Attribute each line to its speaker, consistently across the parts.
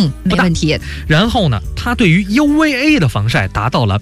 Speaker 1: 没问题。
Speaker 2: 然后呢，它对于 UVA 的防晒达到了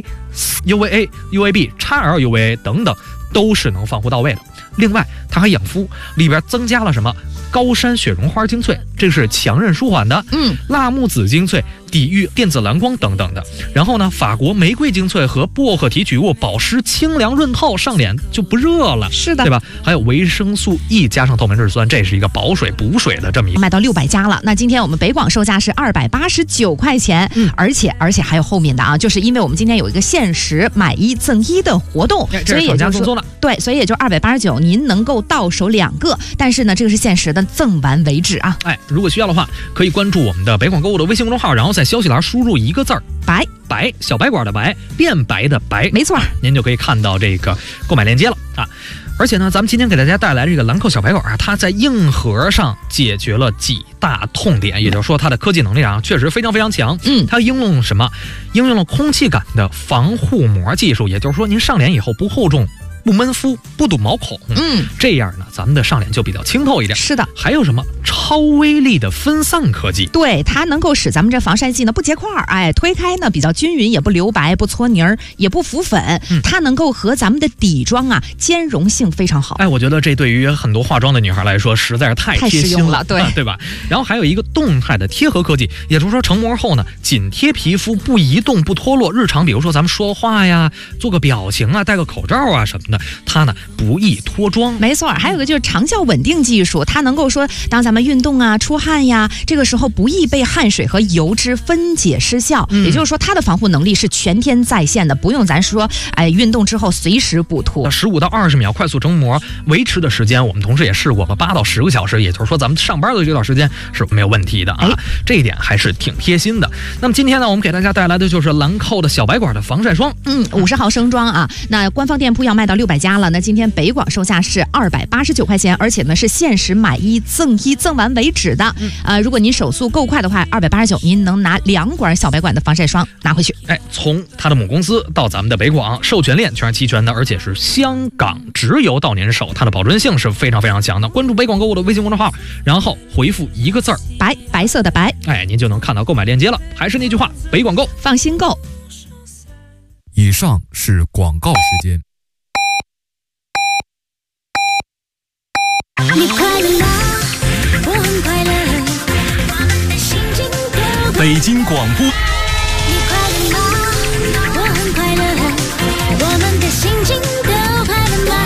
Speaker 2: PA、UVA、UVB、XL、UVA 等等，都是能防护到位的。另外，它还养肤，里边增加了什么？高山雪绒花精粹，这是强韧舒缓的。辣木籽精粹，抵御电子蓝光等等的。然后呢，法国玫瑰精粹和薄荷提取物保湿清凉润透，上脸就不热了。
Speaker 1: 是的，
Speaker 2: 对吧？还有维生素 E 加上透明质酸，这是一个保水补水的这么一个。
Speaker 1: 卖到600家了。那今天我们北广售价是289块钱，而且还有后面的啊，就是因为我们今天有一个限时买1赠1的活动，
Speaker 2: 所以也就是说，
Speaker 1: 对，所以也就289，您能够到手2个，但是呢，这个是限时的，赠完为止啊。
Speaker 2: 如果需要的话，可以关注我们的北广购物的微信公众号，然后在消息栏输入一个字儿白，小白管的白，变白的白，
Speaker 1: 没错，
Speaker 2: 您就可以看到这个购买链接了啊。而且呢，咱们今天给大家带来这个兰蔻小白管啊，它在硬核上解决了几大痛点，也就是说它的科技能力啊确实非常非常强。它应用什么？应用了空气感的防护膜技术，也就是说您上脸以后不厚重，不闷肤，不堵毛孔，这样呢，咱们的上脸就比较清透一点。
Speaker 1: 是的，
Speaker 2: 还有什么超微粒的分散科技？
Speaker 1: 对，它能够使咱们这防晒剂呢不结块，推开呢比较均匀，也不留白，不搓泥儿，也不浮粉。它能够和咱们的底妆啊兼容性非常好。
Speaker 2: 我觉得这对于很多化妆的女孩来说实在是太贴心了，对吧？然后还有一个动态的贴合科技，也就是说成膜后呢紧贴皮肤，不移动不脱落，日常比如说咱们说话呀，做个表情啊，戴个口罩啊什么的，它呢不易脱妆。
Speaker 1: 没错，还有个就是长效稳定技术，它能够说当咱们运动啊出汗呀，这个时候不易被汗水和油脂分解失效。也就是说它的防护能力是全天在线的，不用咱说运动之后随时补涂。
Speaker 2: 15到20秒快速成膜，维持的时间我们同时也试过8到10个小时，也就是说咱们上班的这段时间是没有问题的啊。这一点还是挺贴心的。那么今天呢，我们给大家带来的就是兰蔻的小白管的防晒霜
Speaker 1: ，50毫升装啊。那官方店铺要卖到600家了，那今天北广售价是289块钱，而且呢是限时买1赠1，赠完为止的。如果您手速够快的话，289您能拿2管小白管的防晒霜拿回去。
Speaker 2: 从它的母公司到咱们的北广，授权链全是齐全的，而且是香港直邮到您手，它的保真性是非常非常强的。关注北广购物的微信公众号，然后回复一个字儿
Speaker 1: 白，白色的白，
Speaker 2: 您就能看到购买链接了。还是那句话，北广购，
Speaker 1: 放心购。
Speaker 3: 以上是广告时间。
Speaker 4: 你快乐吗？我很快乐，心情都
Speaker 3: 北京广播。
Speaker 4: 你快乐吗？我很快乐，我们的心情都快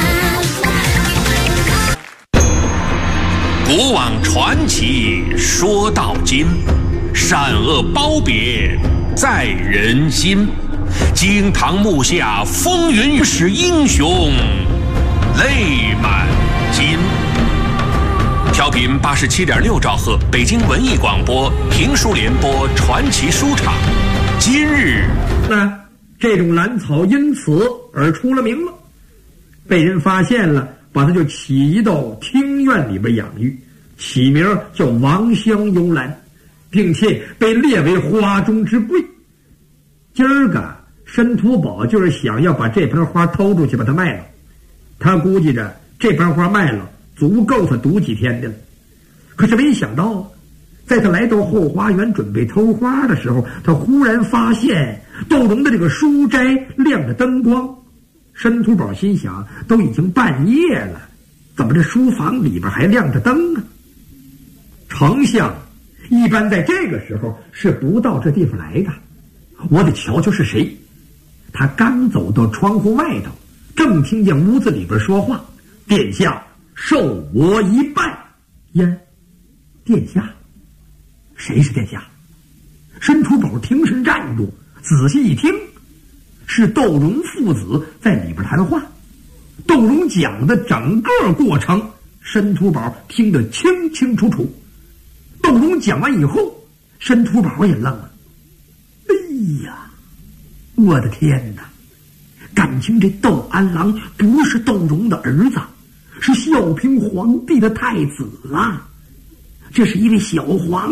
Speaker 4: 乐吗？
Speaker 5: 古往传奇说到今，善恶褒贬在人心。惊堂木下风云使英雄泪满襟。调频87.6兆赫，北京文艺广播评书联播传奇书场。今日
Speaker 6: 那这种兰草因此而出了名了，被人发现了，把它就起移到庭院里边养育，起名叫王香幽兰，并且被列为花中之贵。今儿个申屠宝就是想要把这盆花偷出去把它卖了，他估计着这盆花卖了足够他赌几天的了。可是没想到，在他来到后花园准备偷花的时候，他忽然发现窦融的这个书斋亮着灯光。申屠宝心想，都已经半夜了，怎么这书房里边还亮着灯呢？丞相一般在这个时候是不到这地方来的，我得瞧瞧是谁。他刚走到窗户外头，正听见屋子里边说话：“殿下，受我一拜。”呀，殿下？谁是殿下？申屠宝挺身站住，仔细一听，是窦融父子在里边谈话。窦融讲的整个过程，申屠宝听得清清楚楚。窦融讲完以后，申屠宝也愣了。哎呀，我的天哪！感情这窦安郎不是窦融的儿子，是孝平皇帝的太子啊！这是一位小皇